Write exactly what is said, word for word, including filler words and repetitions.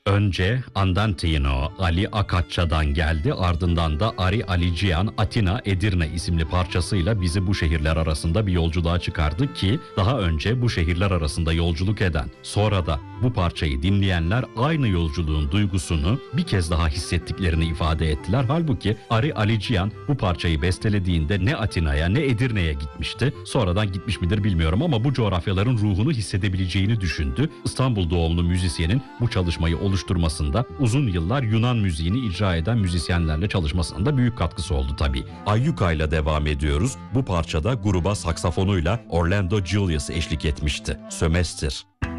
Önce Andantino Ali Akatça'dan geldi, ardından da Ari Alician Atina Edirne isimli parçasıyla bizi bu şehirler arasında bir yolculuğa çıkardı ki daha önce bu şehirler arasında yolculuk eden, sonra da bu parçayı dinleyenler aynı yolculuğun duygusunu bir kez daha hissettiklerini ifade ettiler. Halbuki Ari Alician bu parçayı bestelediğinde ne Atina'ya ne Edirne'ye gitmişti. Sonradan gitmiş midir bilmiyorum ama bu coğrafyaların ruhunu hissedebileceğini düşündü. İstanbul doğumlu müzisyenin bu çalışmayı oluşturmasında uzun yıllar Yunan müziğini icra eden müzisyenlerle çalışmasının da büyük katkısı oldu tabii. Ayyuka ile devam ediyoruz. Bu parçada gruba saksafonuyla Orlando Julius eşlik etmişti. Sömestr.